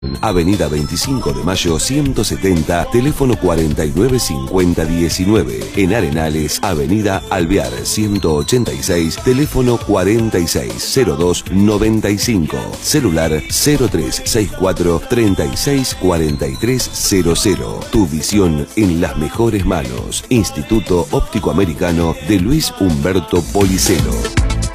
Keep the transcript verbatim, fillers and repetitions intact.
Avenida veinticinco de Mayo ciento setenta, teléfono cuarenta y nueve cincuenta diecinueve. En Arenales, Avenida Alvear ciento ochenta y seis, teléfono cuarenta y seis cero dos noventa y cinco. Celular cero tres sesenta y cuatro treinta y seis cuarenta y tres cero cero. Tu visión en las mejores manos. Instituto Óptico Americano de Luis Humberto Policelo.